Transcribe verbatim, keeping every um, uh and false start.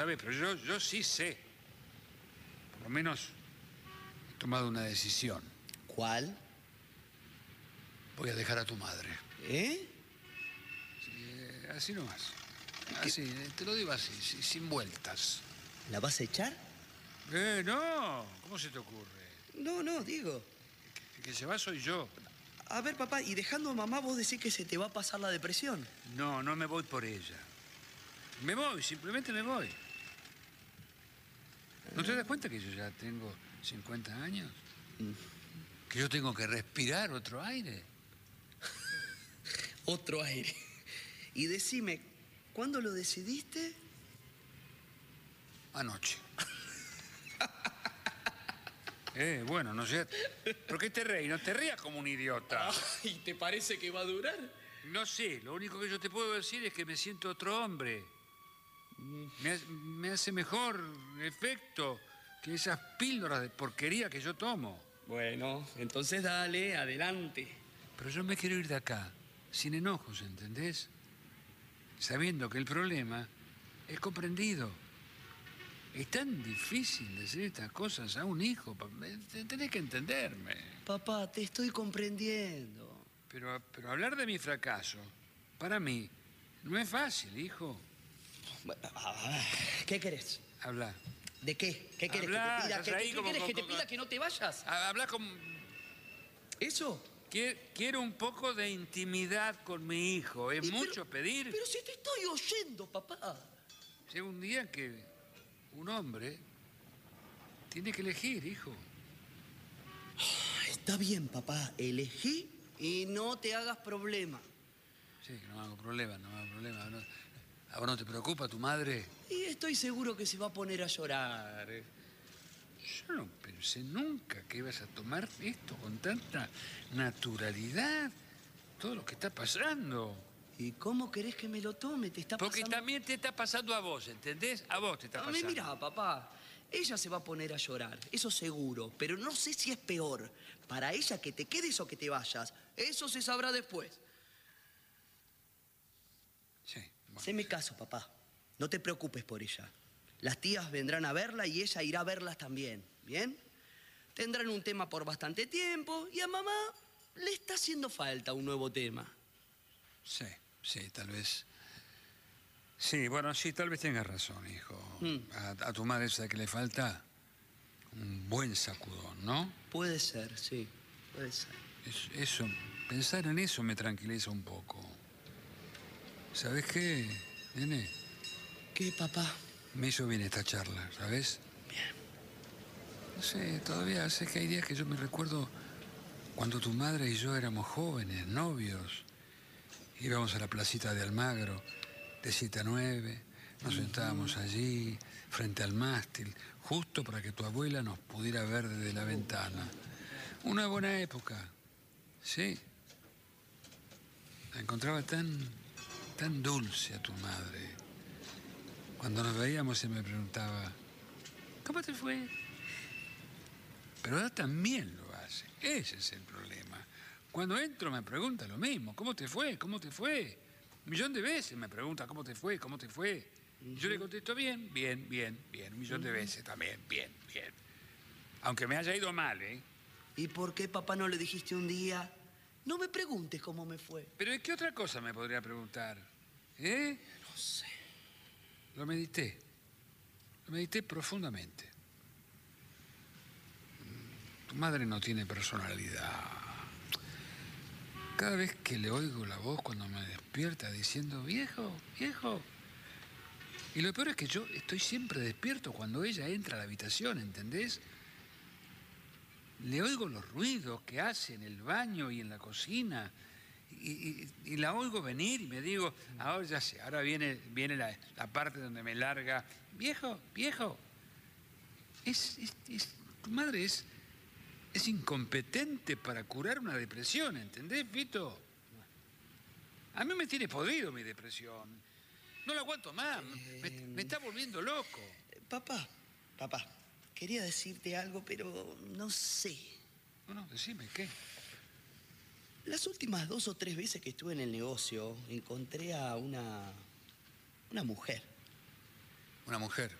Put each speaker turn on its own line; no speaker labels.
¿Sabes? Pero yo, yo sí sé. Por lo menos he tomado una decisión.
¿Cuál?
Voy a dejar a tu madre.
¿Eh?
Sí, eh, así nomás. Así, eh, te lo digo así, si- sin vueltas.
¿La vas a echar?
Eh, no. ¿Cómo se te ocurre?
No, no, digo.
El que se va soy yo.
A ver, papá, y dejando a mamá, vos decís que se te va a pasar la depresión.
No, no me voy por ella. Me voy, simplemente me voy. ¿No te das cuenta que yo ya tengo cincuenta años? Que yo tengo que respirar otro aire.
Otro aire. Y decime, ¿cuándo lo decidiste?
Anoche. Eh, bueno, ¿no es cierto? ¿Por qué te reís? No te rías como un idiota.
¿Y te parece que va a durar?
No sé, lo único que yo te puedo decir es que me siento otro hombre. Me, ha- me hace mejor efecto que esas píldoras de porquería que yo tomo.
Bueno, entonces dale, adelante.
Pero yo me quiero ir de acá, sin enojos, ¿entendés? Sabiendo que el problema es comprendido. Es tan difícil decir estas cosas a un hijo. pa- te- Tenés que entenderme.
Papá, te estoy comprendiendo.
Pero, pero hablar de mi fracaso, para mí, no es fácil, hijo.
¿Qué querés?
Habla.
¿De qué? ¿Qué querés
Hablá,
que te pida?
estás
¿Qué,
ahí
qué
como-
querés que te
como-
pida que no te vayas?
Ha- Habla con...
¿Eso?
Quie- Quiero un poco de intimidad con mi hijo. ¿Es
Y
mucho
pero-
pedir?
Pero si te estoy oyendo, papá.
Llega un día que un hombre tiene que elegir, hijo.
Está bien, papá. Elegí y no te hagas problema.
Sí, no hago problema, no hago problema. No- ¿A vos no te preocupa tu madre?
Y estoy seguro que se va a poner a llorar.
Yo no pensé nunca que ibas a tomar esto con tanta naturalidad. Todo lo que está pasando.
¿Y cómo querés que me lo tome? Te está
Porque
pasando...
también te está pasando a vos, ¿entendés? A vos te está
A mí,
pasando.
mira, papá, ella se va a poner a llorar, eso seguro, pero no sé si es peor para ella que te quedes o que te vayas. Eso se sabrá después.
Sí, bueno.
Haceme caso, papá. No te preocupes por ella. Las tías vendrán a verla y ella irá a verlas también, ¿bien? Tendrán un tema por bastante tiempo y a mamá le está haciendo falta un nuevo tema.
Sí, sí, tal vez. Sí, bueno, sí, tal vez tengas razón, hijo.
Mm.
A, a tu madre sabe que le falta un buen sacudón, ¿no?
Puede ser, sí, puede ser.
Es- eso, pensar en eso me tranquiliza un poco. ¿Sabes qué, nene?
¿Qué, papá?
Me hizo bien esta charla, ¿sabes?
Bien.
No sé, todavía sé que hay días que yo me recuerdo cuando tu madre y yo éramos jóvenes, novios. Íbamos a la placita de Almagro de siete a nueve, nos sentábamos allí, frente al mástil, justo para que tu abuela nos pudiera ver desde la ventana. Una buena época, sí. La encontraba tan, tan dulce a tu madre. Cuando nos veíamos se me preguntaba, ¿cómo te fue? Pero ahora también lo hace. Ese es el problema. Cuando entro me pregunta lo mismo. ¿Cómo te fue? ¿Cómo te fue? Un millón de veces me pregunta ¿cómo te fue? ¿Cómo te fue? Y yo le contesto bien, bien, bien, bien. Un millón de veces también, bien, bien. Aunque me haya ido mal, ¿eh?
¿Y por qué, papá, no le dijiste un día? No me preguntes cómo me fue.
Pero ¿de qué otra cosa me podría preguntar? ¿Eh?
No sé.
Lo medité. Lo medité profundamente. Tu madre no tiene personalidad. Cada vez que le oigo la voz cuando me despierta diciendo, viejo, viejo. Y lo peor es que yo estoy siempre despierto cuando ella entra a la habitación, ¿entendés? Le oigo los ruidos que hace en el baño y en la cocina. Y, y- y la oigo venir y me digo, ahora ya sé, ahora viene, viene la, la parte donde me larga. Viejo, viejo. Es, es- es- tu madre es, es incompetente para curar una depresión, ¿entendés, Vito? A mí me tiene podrido mi depresión. No la aguanto más. Me, me está volviendo loco.
Eh, Papá, papá, quería decirte algo, pero no sé.
No, no, decime, ¿qué?
Las últimas dos o tres veces que estuve en el negocio, encontré a una... una mujer.
una mujer.